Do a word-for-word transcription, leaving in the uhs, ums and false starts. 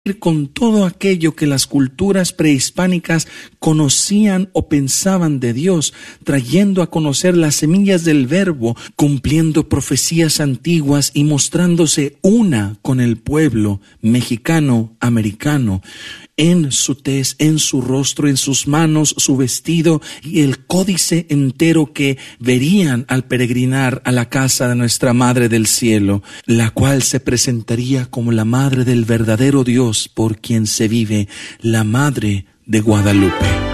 con todo aquello que las culturas prehispánicas conocían o pensaban de Dios, trayendo a conocer las semillas del Verbo, cumpliendo profecías antiguas y mostrándose una con el pueblo mexicano, americano, en su tez, en su rostro, en sus manos, su vestido y el códice entero que verían al peregrinar a la casa de nuestra Madre del Cielo, la cual se presentaría como la Madre del verdadero Dios por quien se vive, la Madre de Guadalupe.